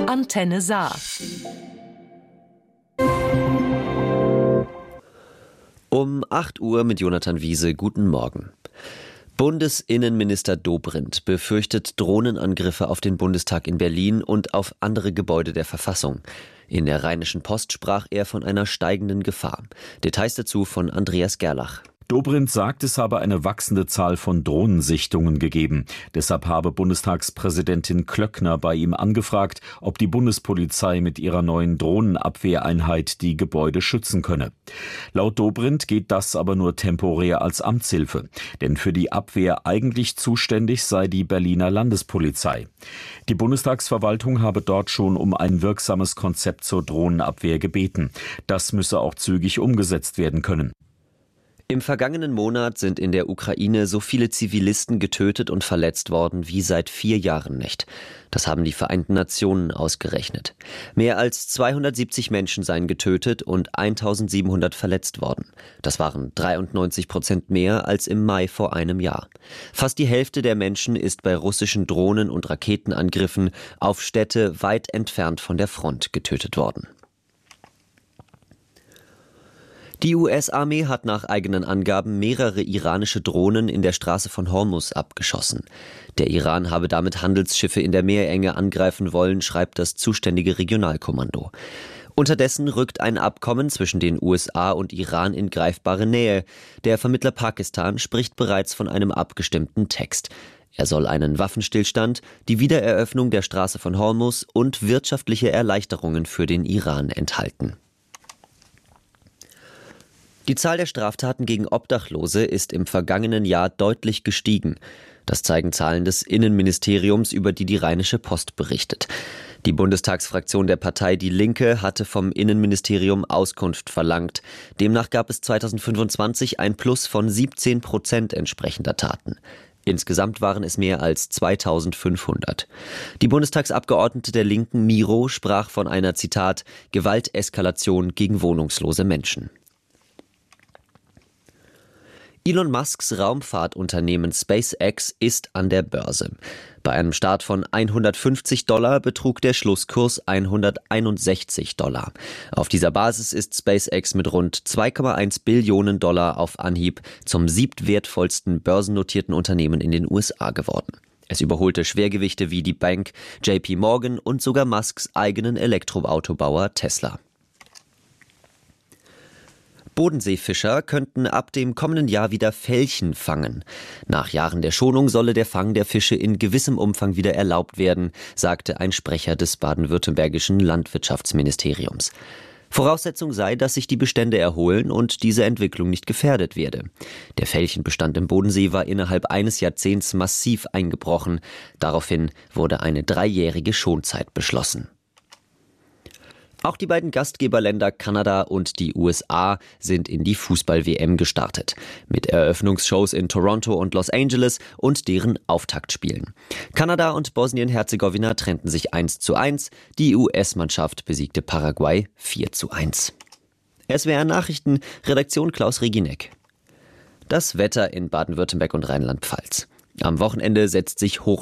Antenne Saar. Um 8 Uhr mit Jonathan Wiese. Guten Morgen. Bundesinnenminister Dobrindt befürchtet Drohnenangriffe auf den Bundestag in Berlin und auf andere Gebäude der Verfassung. In der Rheinischen Post sprach er von einer steigenden Gefahr. Details dazu von Andreas Gerlach. Dobrindt sagt, es habe eine wachsende Zahl von Drohnensichtungen gegeben. Deshalb habe Bundestagspräsidentin Klöckner bei ihm angefragt, ob die Bundespolizei mit ihrer neuen Drohnenabwehreinheit die Gebäude schützen könne. Laut Dobrindt geht das aber nur temporär als Amtshilfe. Denn für die Abwehr eigentlich zuständig sei die Berliner Landespolizei. Die Bundestagsverwaltung habe dort schon um ein wirksames Konzept zur Drohnenabwehr gebeten. Das müsse auch zügig umgesetzt werden können. Im vergangenen Monat sind in der Ukraine so viele Zivilisten getötet und verletzt worden wie seit 4 Jahren nicht. Das haben die Vereinten Nationen ausgerechnet. Mehr als 270 Menschen seien getötet und 1700 verletzt worden. Das waren 93% mehr als im Mai vor einem Jahr. Fast die Hälfte der Menschen ist bei russischen Drohnen- und Raketenangriffen auf Städte weit entfernt von der Front getötet worden. Die US-Armee hat nach eigenen Angaben mehrere iranische Drohnen in der Straße von Hormuz abgeschossen. Der Iran habe damit Handelsschiffe in der Meerenge angreifen wollen, schreibt das zuständige Regionalkommando. Unterdessen rückt ein Abkommen zwischen den USA und Iran in greifbare Nähe. Der Vermittler Pakistan spricht bereits von einem abgestimmten Text. Er soll einen Waffenstillstand, die Wiedereröffnung der Straße von Hormuz und wirtschaftliche Erleichterungen für den Iran enthalten. Die Zahl der Straftaten gegen Obdachlose ist im vergangenen Jahr deutlich gestiegen. Das zeigen Zahlen des Innenministeriums, über die die Rheinische Post berichtet. Die Bundestagsfraktion der Partei Die Linke hatte vom Innenministerium Auskunft verlangt. Demnach gab es 2025 ein Plus von 17% entsprechender Taten. Insgesamt waren es mehr als 2500. Die Bundestagsabgeordnete der Linken Miro sprach von einer, Zitat, Gewalteskalation gegen wohnungslose Menschen. Elon Musks Raumfahrtunternehmen SpaceX ist an der Börse. Bei einem Start von $150 betrug der Schlusskurs $161. Auf dieser Basis ist SpaceX mit rund $2,1 Billionen auf Anhieb zum 7. wertvollsten börsennotierten Unternehmen in den USA geworden. Es überholte Schwergewichte wie die Bank, JP Morgan und sogar Musks eigenen Elektroautobauer Tesla. Bodenseefischer könnten ab dem kommenden Jahr wieder Felchen fangen. Nach Jahren der Schonung solle der Fang der Fische in gewissem Umfang wieder erlaubt werden, sagte ein Sprecher des baden-württembergischen Landwirtschaftsministeriums. Voraussetzung sei, dass sich die Bestände erholen und diese Entwicklung nicht gefährdet werde. Der Felchenbestand im Bodensee war innerhalb eines Jahrzehnts massiv eingebrochen. Daraufhin wurde eine 3-jährige Schonzeit beschlossen. Auch die beiden Gastgeberländer Kanada und die USA sind in die Fußball-WM gestartet. Mit Eröffnungsshows in Toronto und Los Angeles und deren Auftaktspielen. Kanada und Bosnien-Herzegowina trennten sich 1:1. Die US-Mannschaft besiegte Paraguay 4:1. SWR Nachrichten, Redaktion Klaus Regineck. Das Wetter in Baden-Württemberg und Rheinland-Pfalz. Am Wochenende setzt sich